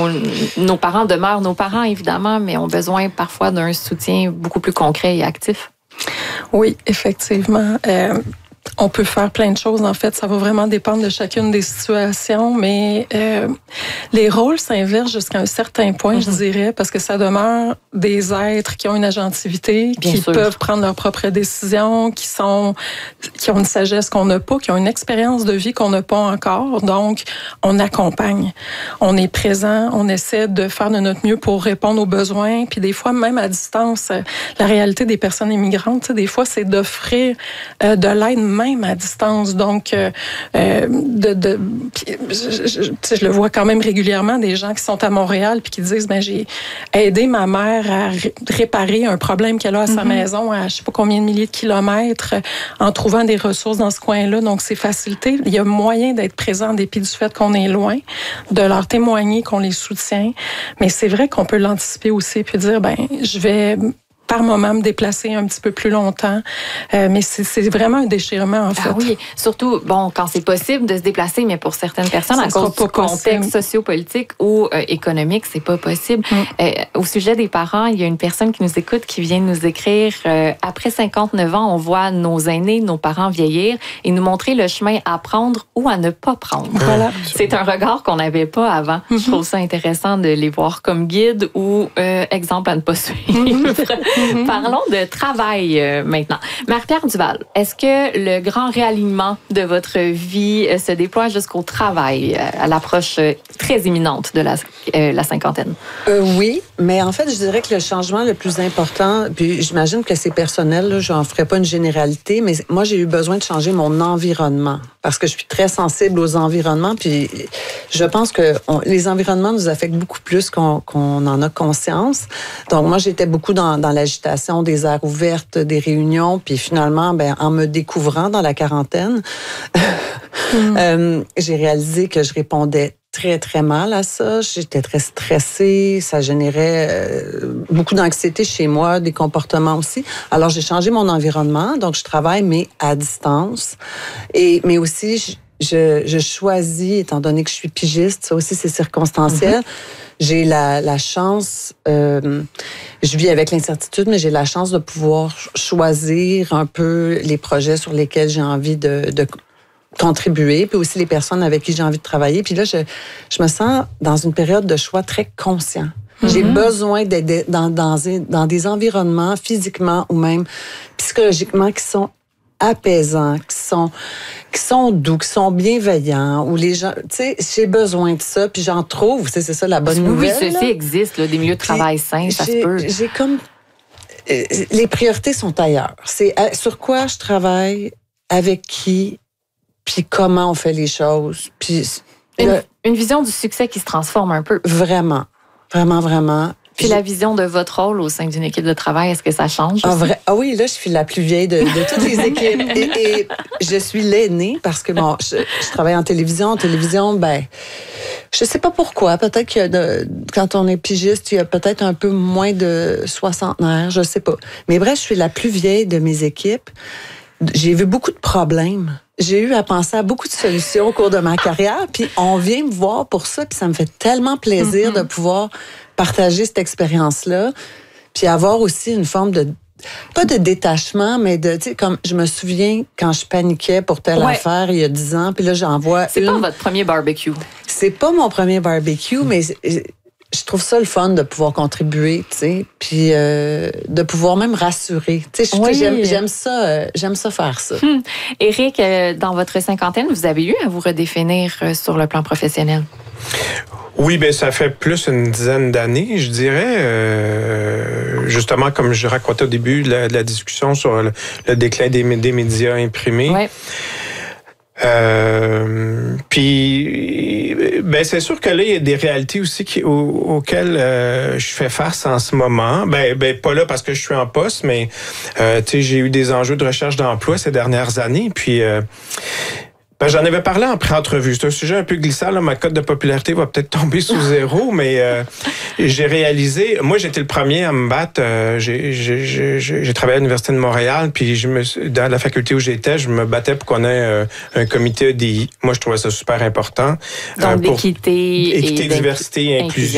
nos parents demeurent nos parents, évidemment, mais ont besoin parfois d'un soutien beaucoup plus concret et actif. Oui, effectivement. On peut faire plein de choses, en fait. Ça va vraiment dépendre de chacune des situations, mais les rôles s'inversent jusqu'à un certain point, je dirais, parce que ça demeure des êtres qui ont une agentivité, qui peuvent prendre leurs propres décisions, qui ont une sagesse qu'on n'a pas, qui ont une expérience de vie qu'on n'a pas encore. Donc, on accompagne. On est présent, on essaie de faire de notre mieux pour répondre aux besoins, puis des fois, même à distance, la réalité des personnes immigrantes, des fois, c'est d'offrir de l'aide même à distance. Donc, je le vois quand même régulièrement, des gens qui sont à Montréal puis qui disent, j'ai aidé ma mère à réparer un problème qu'elle a à sa maison à je sais pas combien de milliers de kilomètres en trouvant des ressources dans ce coin-là. Donc, c'est facilité. Il y a moyen d'être présent en dépit du fait qu'on est loin, de leur témoigner qu'on les soutient. Mais c'est vrai qu'on peut l'anticiper aussi puis dire, je vais par moment me déplacer un petit peu plus longtemps. Mais c'est vraiment un déchirement, en fait. Ah oui, surtout, quand c'est possible de se déplacer, mais pour certaines personnes, à cause du contexte sociopolitique ou économique, c'est pas possible. Au sujet des parents, il y a une personne qui nous écoute qui vient nous écrire après 59 ans, on voit nos aînés, nos parents vieillir et nous montrer le chemin à prendre ou à ne pas prendre. Voilà. C'est un regard qu'on n'avait pas avant. Je trouve ça intéressant de les voir comme guide ou exemple à ne pas suivre. Parlons de travail maintenant. Marie-Pierre Duval, est-ce que le grand réalignement de votre vie se déploie jusqu'au travail à l'approche très imminente de la cinquantaine? Oui, mais en fait, je dirais que le changement le plus important, puis j'imagine que c'est personnel, là, j'en ferai pas une généralité, mais moi, j'ai eu besoin de changer mon environnement parce que je suis très sensible aux environnements, puis je pense que les environnements nous affectent beaucoup plus qu'on en a conscience. Donc, moi, j'étais beaucoup dans l'agitation des aires ouvertes, des réunions, puis finalement, en me découvrant dans la quarantaine, j'ai réalisé que je répondais très, très mal à ça. J'étais très stressée. Ça générait beaucoup d'anxiété chez moi, des comportements aussi. Alors, j'ai changé mon environnement. Donc, je travaille, mais à distance. Mais aussi, je choisis, étant donné que je suis pigiste, ça aussi, c'est circonstanciel. J'ai la chance, je vis avec l'incertitude, mais j'ai la chance de pouvoir choisir un peu les projets sur lesquels j'ai envie de contribuer, puis aussi les personnes avec qui j'ai envie de travailler. Puis là, je me sens dans une période de choix très conscient. J'ai besoin d'être dans des environnements physiquement ou même psychologiquement qui sont apaisants, qui sont doux, qui sont bienveillants, où les gens, tu sais, j'ai besoin de ça, puis j'en trouve, c'est ça la bonne nouvelle. Oui, ceci existe, là, des milieux de travail sains, ça se peut. J'ai comme... les priorités sont ailleurs. C'est sur quoi je travaille, avec qui, puis comment on fait les choses. Puis une vision du succès qui se transforme un peu. Vraiment, vraiment, vraiment. Puis la vision de votre rôle au sein d'une équipe de travail, est-ce que ça change aussi? Oui, là, je suis la plus vieille de toutes les équipes. Et je suis l'aînée parce que, je travaille en télévision. En télévision, je sais pas pourquoi. Peut-être que quand on est pigiste, il y a peut-être un peu moins de soixantenaires, je sais pas. Mais bref, je suis la plus vieille de mes équipes. J'ai vu beaucoup de problèmes. J'ai eu à penser à beaucoup de solutions au cours de ma carrière, puis on vient me voir pour ça, puis ça me fait tellement plaisir de pouvoir partager cette expérience-là, puis avoir aussi une forme de, pas de détachement, mais de, tu sais, comme je me souviens quand je paniquais pour telle affaire il y a 10 ans, puis là j'en vois C'est pas votre premier barbecue. C'est pas mon premier barbecue, mais je trouve ça le fun de pouvoir contribuer, tu sais, puis de pouvoir même rassurer. Tu sais, j'aime ça faire ça. Éric, dans votre cinquantaine, vous avez eu à vous redéfinir sur le plan professionnel? Oui, ça fait plus une dizaine d'années, je dirais. Justement, comme je racontais au début de la discussion sur le déclin des médias imprimés. Ouais. Puis, c'est sûr que là, il y a des réalités aussi auxquelles je fais face en ce moment. Pas là parce que je suis en poste, mais tu sais, j'ai eu des enjeux de recherche d'emploi ces dernières années. Puis, j'en avais parlé en pré-entrevue. C'est un sujet un peu glissant. Là. Ma cote de popularité va peut-être tomber sous zéro, mais j'ai réalisé... Moi, j'étais le premier à me battre. J'ai travaillé à l'Université de Montréal, puis dans la faculté où j'étais, je me battais pour qu'on ait un comité EDI. Moi, je trouvais ça super important. Donc, d'équité, diversité et inclusion.